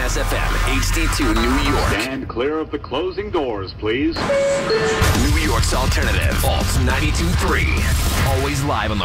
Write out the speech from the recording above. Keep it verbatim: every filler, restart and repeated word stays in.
S F M, H D two, New York. Stand clear of the closing doors, please. New York's alternative, Alt ninety-two point three. Always live on the